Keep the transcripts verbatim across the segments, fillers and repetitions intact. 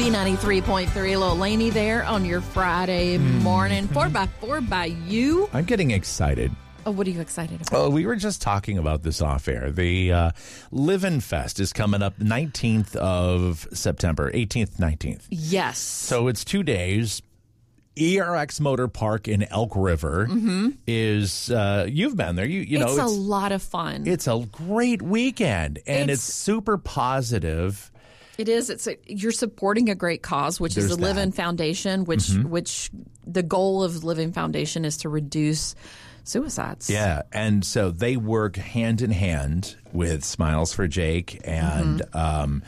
B ninety-three point three, Lil Laney there on your Friday morning. Four by four by you. I'm getting excited. Oh, what are you excited about? Oh, we were just talking about this off air. The uh, Livin' Fest is coming up nineteenth of September, eighteenth, nineteenth. Yes. So it's two days. E R X Motor Park in Elk River mm-hmm. is, uh, you've been there. You, you know, it's, it's a lot of fun. It's a great weekend, and it's, it's super positive. It is. It's a, you're supporting a great cause, which There's is the Livin' that. Foundation, which Mm-hmm. which the goal of Livin' Foundation is to reduce suicides. Yeah, and so they work hand in hand with Smiles for Jake and mm-hmm. um,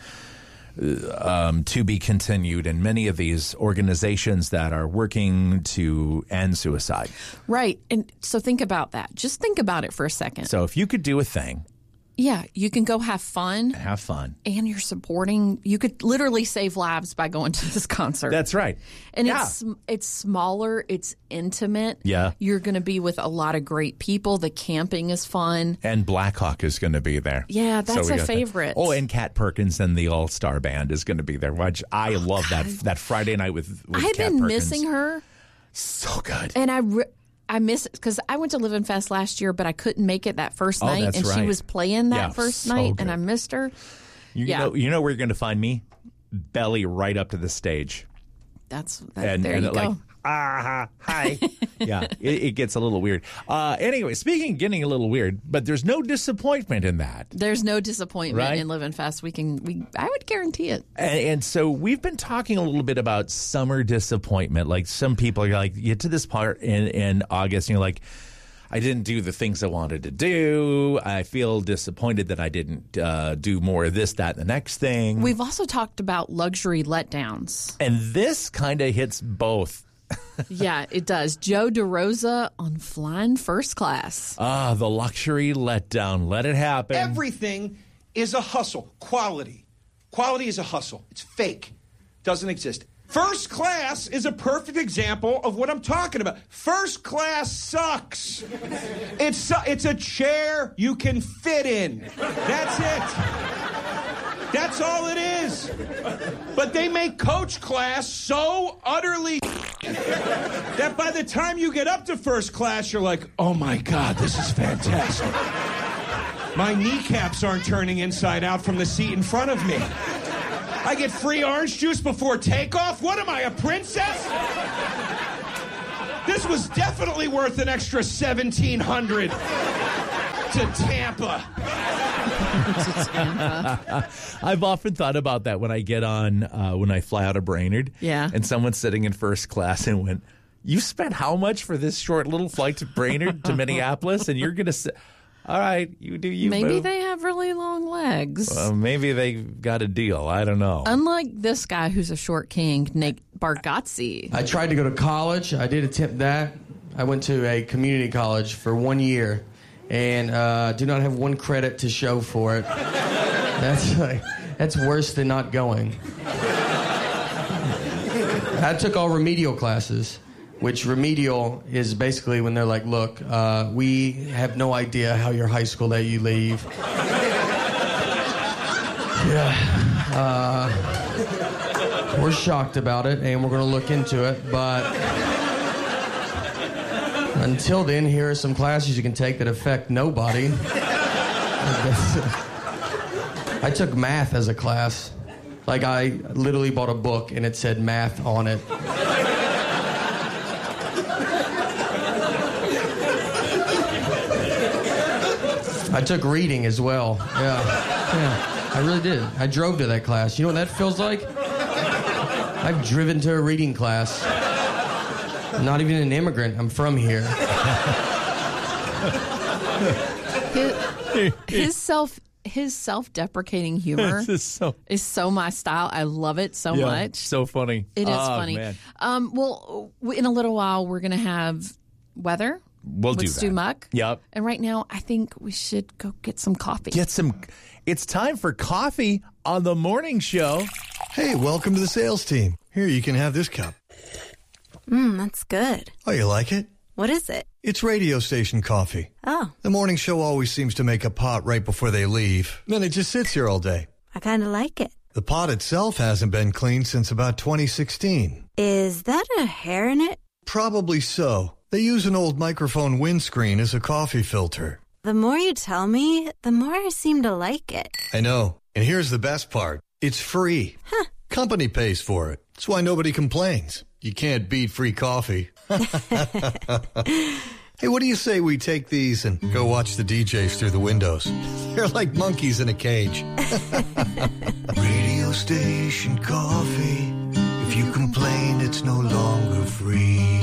um, To Be Continued, and many of these organizations that are working to end suicide. Right, and so think about that. Just think about it for a second. So if you could do a thing. Yeah, you can go have fun. Have fun. And you're supporting, you could literally save lives by going to this concert. That's right. And yeah. it's it's smaller, it's intimate. Yeah. You're going to be with a lot of great people. The camping is fun. And Blackhawk is going to be there. Yeah, that's so a favorite. That. Oh, and Kat Perkins and the All-Star Band is going to be there, which I oh, love God. that that Friday night with, with I've Kat been Perkins. missing her. So good. And I... Re- I miss it because I went to Livin' Fest last year, but I couldn't make it that first oh, night, that's and right. she was playing that yeah, first so night, good. and I missed her. You yeah. know, you know where you're going to find me? Belly right up to the stage. That's that, and, there and you like, go. Ah, hi. yeah, it, it gets a little weird. Uh, anyway, speaking of getting a little weird, but there's no disappointment in that. There's no disappointment right? in Livin' Fest. We can, we I would guarantee it. And, and so we've been talking a little bit about summer disappointment. Like some people are like, you get to this part in, in August, and you're like, I didn't do the things I wanted to do. I feel disappointed that I didn't uh, do more of this, that, and the next thing. We've also talked about luxury letdowns. And this kind of hits both. Yeah, it does. Joe DeRosa on Flying First Class. Ah, the luxury letdown. Let it happen. Everything is a hustle. Quality. Quality is a hustle. It's fake. Doesn't exist. First class is a perfect example of what I'm talking about. First class sucks. It's it's a chair you can fit in. That's it. That's all it is. But they make coach class so utterly that by the time you get up to first class, you're like, oh my God, this is fantastic. My kneecaps aren't turning inside out from the seat in front of me. I get free orange juice before takeoff? What am I, a princess? This was definitely worth an extra seventeen hundred dollars to Tampa. to Tampa. I've often thought about that when I get on, uh, when I fly out of Brainerd. Yeah. And someone's sitting in first class and went, you spent how much for this short little flight to Brainerd to Minneapolis? And you're going to sit... All right, you do you. Maybe boo. they have really long legs. Well, maybe they got a deal. I don't know. Unlike this guy who's a short king, Nate Bargatze. I tried to go to college. I did attempt that. I went to a community college for one year and uh, do not have one credit to show for it. That's like, that's worse than not going. I took all remedial classes. Which remedial is basically when they're like, look, uh, we have no idea how your high school let you leave. yeah. Uh, we're shocked about it, and we're going to look into it. But until then, here are some classes you can take that affect nobody. I took math as a class. Like, I literally bought a book, and it said math on it. I took reading as well. Yeah. Yeah. I really did. I drove to that class. You know what that feels like? I've driven to a reading class. I'm not even an immigrant. I'm from here. His, his self his self-deprecating humor This is so is so my style. I love it so yeah, much. So funny. It is oh, funny. Man. Um, well, in a little while, we're going to have weather. We'll with do Stu that. Muck. Yep. And right now, I think we should go get some coffee. Get some. It's time for coffee on the morning show. Hey, welcome to the sales team. Here, you can have this cup. Mmm, that's good. Oh, you like it? What is it? It's radio station coffee. Oh. The morning show always seems to make a pot right before they leave. Then it just sits here all day. I kind of like it. The pot itself hasn't been cleaned since about twenty sixteen. Is that a hair in it? Probably so. They use an old microphone windscreen as a coffee filter. The more you tell me, the more I seem to like it. I know. And here's the best part. It's free. Huh. Company pays for it. That's why nobody complains. You can't beat free coffee. Hey, what do you say we take these and go watch the D Js through the windows? They're like monkeys in a cage. Radio station coffee. If you complain, it's no longer free.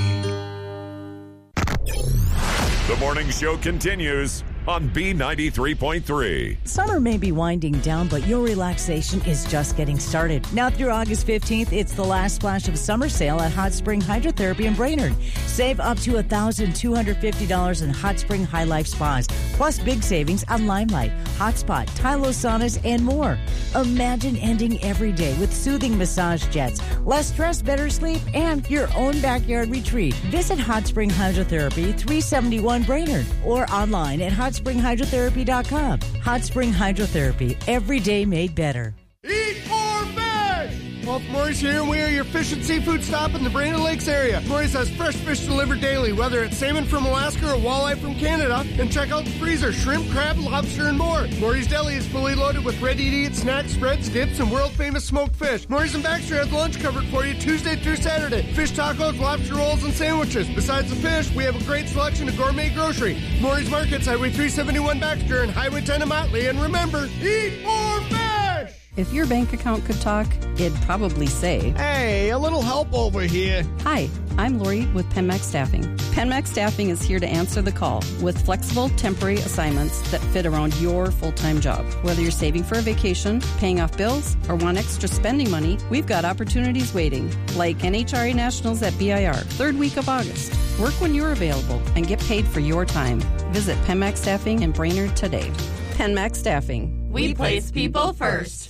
The morning show continues on B ninety-three point three. Summer may be winding down, but your relaxation is just getting started. Now through August fifteenth, it's the last splash of summer sale at Hot Spring Hydrotherapy in Brainerd. Save up to one thousand two hundred fifty dollars in Hot Spring High Life Spas, plus big savings on Limelight, Hotspot, Tylo Saunas, and more. Imagine ending every day with soothing massage jets, less stress, better sleep, and your own backyard retreat. Visit Hot Spring Hydrotherapy, three seventy-one Brainerd, or online at hot spring hydrotherapy dot com. Hot Spring Hydrotherapy, every day made better. Eat or fish! Wolf Morris here, and we are your fish and seafood stop in the Brainerd Lakes area. Morris has fresh fish delivered daily, whether it's salmon from Alaska or walleye from Canada. And check out the freezer, shrimp, crab, lobster, and more. Morris Deli is fully loaded with ready-to-eat snacks, spreads, dips, and world-famous smoked fish. Morris and Baxter has lunch covered for you Tuesday through Saturday. Fish tacos, lobster rolls, and sandwiches. Besides the fish, we have a great selection of gourmet grocery. Morris Markets, Highway three seventy-one Baxter and Highway ten in Motley. And remember, eat or fish! If your bank account could talk, it'd probably say, Hey, a little help over here. Hi, I'm Lori with Penmax Staffing. Penmax Staffing is here to answer the call with flexible temporary assignments that fit around your full-time job. Whether you're saving for a vacation, paying off bills, or want extra spending money, we've got opportunities waiting, like N H R A Nationals at B I R, third week of August. Work when you're available and get paid for your time. Visit Penmax Staffing in Brainerd today. Penmax Staffing. We place people first.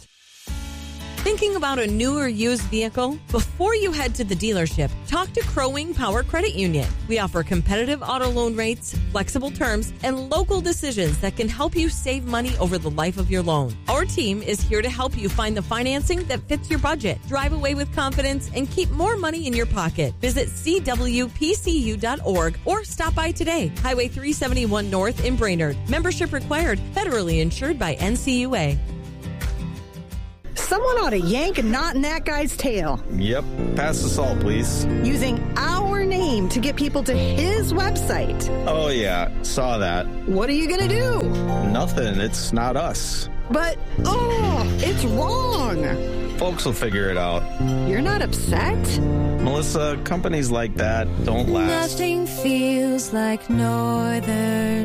Thinking about a new or used vehicle? Before you head to the dealership, talk to Crow Wing Power Credit Union. We offer competitive auto loan rates, flexible terms, and local decisions that can help you save money over the life of your loan. Our team is here to help you find the financing that fits your budget, drive away with confidence, and keep more money in your pocket. Visit c w p c u dot org or stop by today. Highway three seventy-one North in Brainerd. Membership required. Federally insured by N C U A. Someone ought to yank a knot in that guy's tail. Yep. Pass the salt, please. Using our name to get people to his website. Oh, yeah. Saw that. What are you going to do? Nothing. It's not us. But, oh, it's wrong. Folks will figure it out. You're not upset? Melissa, companies like that don't last. Nothing feels like Northern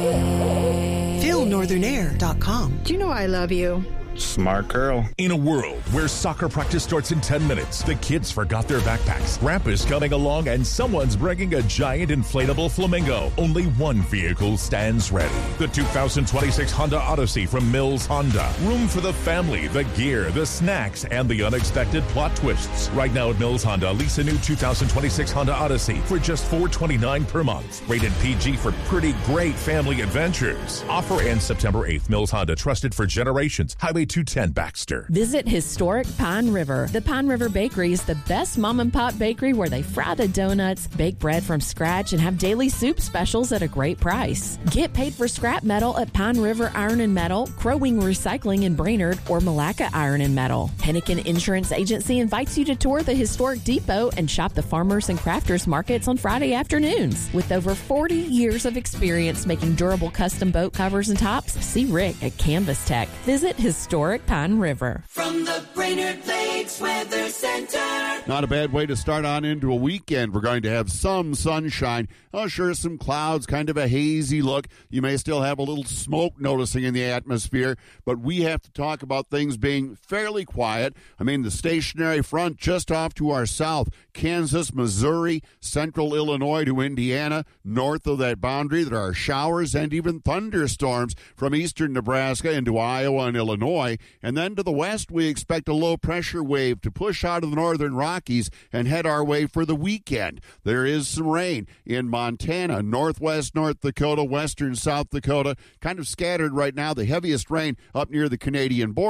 Air. feel northern air dot com. Do you know I love you? Smart girl. In a world where soccer practice starts in ten minutes, the kids forgot their backpacks. Grandpa's coming along and someone's bringing a giant inflatable flamingo. Only one vehicle stands ready. The two thousand twenty-six Honda Odyssey from Mills Honda. Room for the family, the gear, the snacks, and the unexpected plot twists. Right now at Mills Honda, lease a new two thousand twenty-six Honda Odyssey for just four hundred twenty-nine dollars per month. Rated P G for pretty great family adventures. Offer ends September eighth. Mills Honda, trusted for generations. Highway two ten Baxter. Visit historic Pine River. The Pine River Bakery is the best mom and pop bakery where they fry the donuts, bake bread from scratch, and have daily soup specials at a great price. Get paid for scrap metal at Pine River Iron and Metal, Crow Wing Recycling in Brainerd, or Malacca Iron and Metal. Hennigan Insurance Agency invites you to tour the historic depot and shop the farmers and crafters markets on Friday afternoons. With over forty years of experience making durable custom boat covers and tops, see Rick at Canvas Tech. Visit historic Pine River. From the Brainerd Lakes Weather Center. Not a bad way to start on into a weekend. We're going to have some sunshine. Oh, sure, some clouds, kind of a hazy look. You may still have a little smoke noticing in the atmosphere, but we have to talk about things being fairly quiet. I mean, the stationary front just off to our south, Kansas, Missouri, central Illinois to Indiana. North of that boundary, there are showers and even thunderstorms from eastern Nebraska into Iowa and Illinois. And then to the west, we expect a low-pressure wave to push out of the northern Rockies and head our way for the weekend. There is some rain in Montana, northwest North Dakota, western South Dakota, kind of scattered right now. The heaviest rain up near the Canadian border.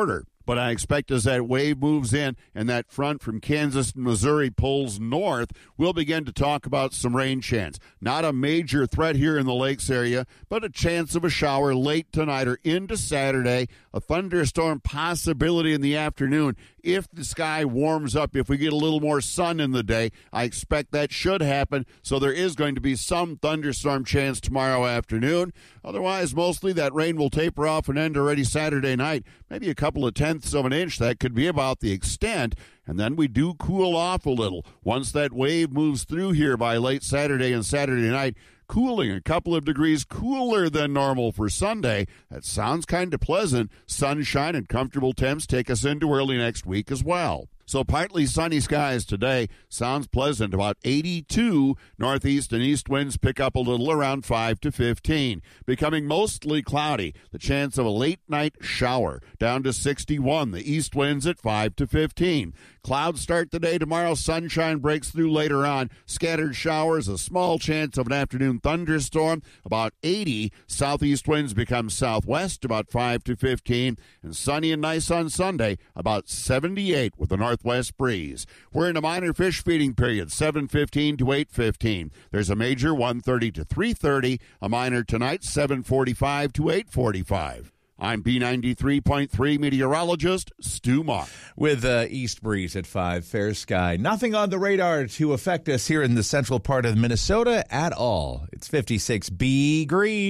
But I expect as that wave moves in and that front from Kansas and Missouri pulls north, we'll begin to talk about some rain chance. Not a major threat here in the Lakes area, but a chance of a shower late tonight or into Saturday. A thunderstorm possibility in the afternoon if the sky warms up, if we get a little more sun in the day. I expect that should happen, so there is going to be some thunderstorm chance tomorrow afternoon. Otherwise, mostly that rain will taper off and end already Saturday night. Maybe a couple of tenths of an inch. That could be about the extent. And then we do cool off a little. Once that wave moves through here by late Saturday and Saturday night, cooling a couple of degrees cooler than normal for Sunday. That sounds kind of pleasant. Sunshine and comfortable temps take us into early next week as well. So partly sunny skies today. Sounds pleasant, about eighty-two. Northeast and east winds pick up a little around five to fifteen. Becoming mostly cloudy. The chance of a late night shower down to sixty-one. The east winds at five to fifteen. Clouds start the day tomorrow. Sunshine breaks through later on. Scattered showers, a small chance of an afternoon thunderstorm, about eighty. Southeast winds become southwest, about five to fifteen. And sunny and nice on Sunday, about seventy-eight with a northwest breeze. We're in a minor fish feeding period, seven fifteen to eight fifteen. There's a major one thirty to three thirty. A minor tonight, seven forty-five to eight forty-five. I'm B ninety-three point three meteorologist Stu Mock. With uh, east breeze at five, fair sky. Nothing on the radar to affect us here in the central part of Minnesota at all. It's fifty-six degrees.